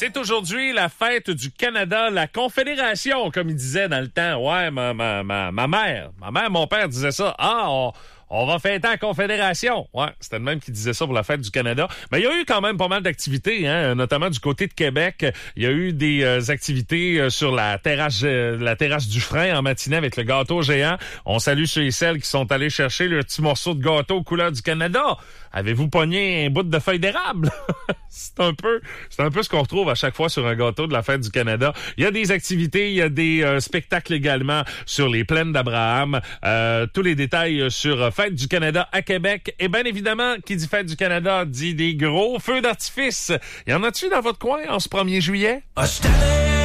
C'est aujourd'hui la fête du Canada, la Confédération, comme il disait dans le temps. Ouais, ma mère, mon père disait ça. On va fêter la Confédération. Ouais, c'était le même qui disait ça pour la fête du Canada. Mais il y a eu quand même pas mal d'activités, hein, notamment du côté de Québec. Il y a eu des activités sur la terrasse du Frein en matinée avec le gâteau géant. On salue ceux et celles qui sont allés chercher le petit morceau de gâteau couleur du Canada. Avez-vous pogné un bout de feuille d'érable? C'est un peu ce qu'on retrouve à chaque fois sur un gâteau de la fête du Canada. Il y a des activités, il y a des spectacles également sur les plaines d'Abraham. Tous les détails sur Fête du Canada à Québec. Et bien évidemment, qui dit Fête du Canada dit des gros feux d'artifice. Y en a-tu dans votre coin en ce 1er juillet?